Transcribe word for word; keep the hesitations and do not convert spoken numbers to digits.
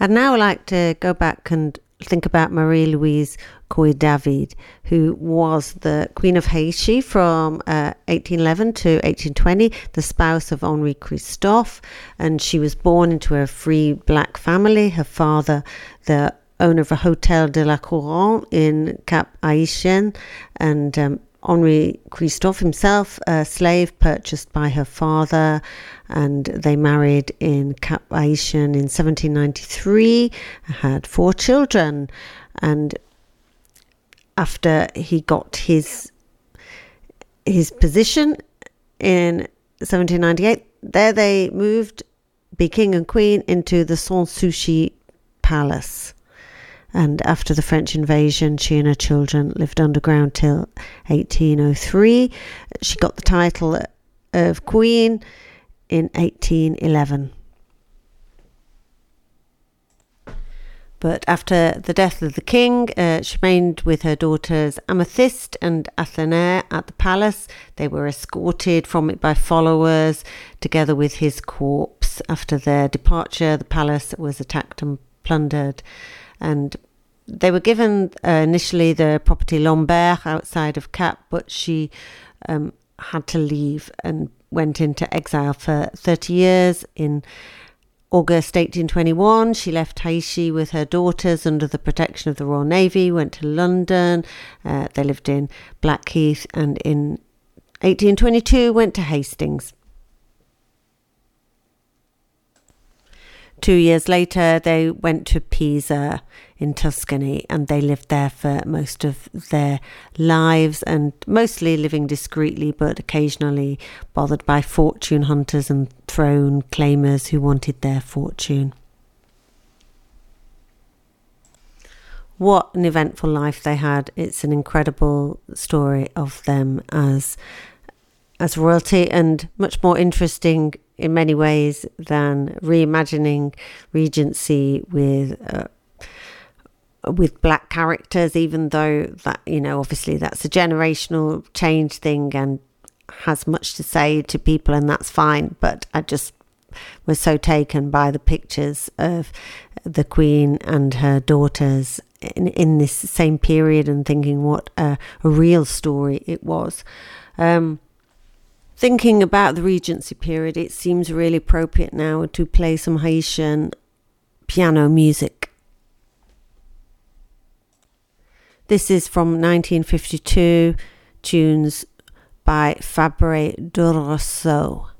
I'd now like to go back and think about Marie-Louise Coué-David, who was the Queen of Haïti from uh, eighteen eleven to eighteen twenty, the spouse of Henri Christophe, and she was born into a free black family. Her father, the owner of a Hotel de la Couronne in Cap Haïtien, and um, Henri Christophe himself, a slave purchased by her father, and they married in Cap Haïtien in seventeen ninety-three, had four children, and after he got his his position in seventeen ninety-eight, there they moved, be king and queen, into the Sans Souci Palace. And after the French invasion, she and her children lived underground till eighteen oh three. She got the title of Queen in eighteen eleven. But after the death of the king, uh, she remained with her daughters Amethyst and Athénée at the palace. They were escorted from it by followers, together with his corpse. After their departure, the palace was attacked and plundered. And they were given uh, initially the property Lambert outside of Cap, but she um, had to leave and went into exile for thirty years. In August eighteen twenty-one, she left Haiti with her daughters under the protection of the Royal Navy, went to London. Uh, they lived in Blackheath, and in eighteen twenty-two went to Hastings. Two years later, they went to Pisa in Tuscany, and they lived there for most of their lives, and mostly living discreetly, but occasionally bothered by fortune hunters and throne claimers who wanted their fortune. What an eventful life they had. It's an incredible story of them as as royalty, and much more interesting in many ways than reimagining Regency with uh, with black characters, even though that, you know, obviously that's a generational change thing and has much to say to people, and that's fine. But I just was so taken by the pictures of the Queen and her daughters in, in this same period, and thinking what a, a real story it was. Um, Thinking about the Regency period, it seems really appropriate now to play some Haitian piano music. This is from nineteen fifty-two, tunes by Fabre Duroseau.